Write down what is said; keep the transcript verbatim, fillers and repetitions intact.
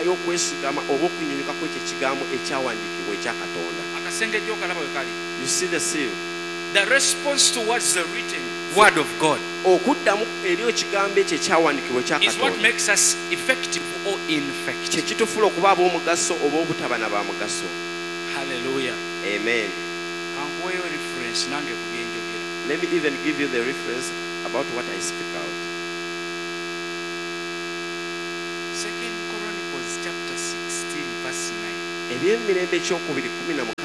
y'okwesigama oba okunyunyuka kw'ekyo ekigambo ekyawandiikibwa ekya Katonda. Akasenge gy'okalaba we kali. You see the seal? The response towards the written word of God okuddamu eri ekigambo ekyo ekyawandiikibwa ekya is what Katonda makes us effective or ineffective. kye kitufuula okuba ab'omugaso oba obutaba na ba mugaso. Hallelujah. Amen. Kankuweeyo reference nange ku byenjogera. Let me even give you the reference about what I speak out. Second Chronicles chapter sixteen verse nine. Eby'emirembe ekyokubiri kumi na